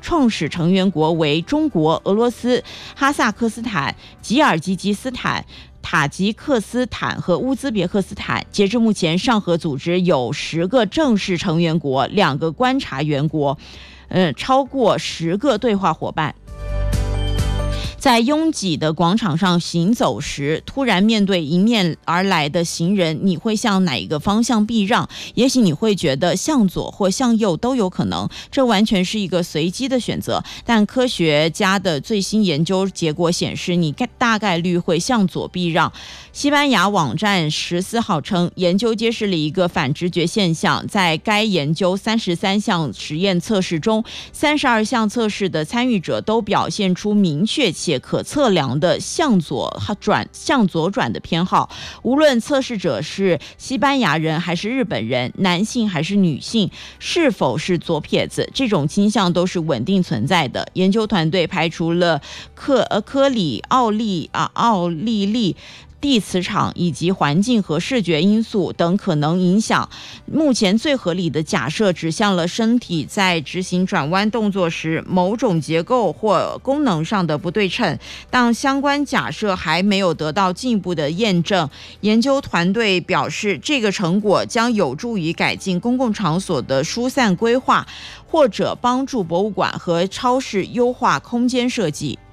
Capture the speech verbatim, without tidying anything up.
创始成员国为中国、俄罗斯、哈萨克斯坦、吉尔吉吉斯坦、塔吉克斯坦和乌兹别克斯坦。截至目前，上合组织有十个正式成员国，两个观察员国，呃，超过十个对话伙伴。在拥挤的广场上行走时，突然面对迎面而来的行人，你会向哪一个方向避让？也许你会觉得向左或向右都有可能，这完全是一个随机的选择。但科学家的最新研究结果显示，你大概率会向左避让。西班牙网站十四号称，研究揭示了一个反直觉现象，在该研究三十三项实验测试中，三十二项测试的参与者都表现出明确且可测量的向左转向左转的偏好。无论测试者是西班牙人还是日本人，男性还是女性，是否是左撇子，这种倾向都是稳定存在的。研究团队排除了科呃科里奥利啊奥利利地磁场以及环境和视觉因素等可能影响。目前最合理的假设指向了身体在执行转弯动作时某种结构或功能上的不对称，但相关假设还没有得到进一步的验证。研究团队表示，这个成果将有助于改进公共场所的疏散规划，或者帮助博物馆和超市优化空间设计。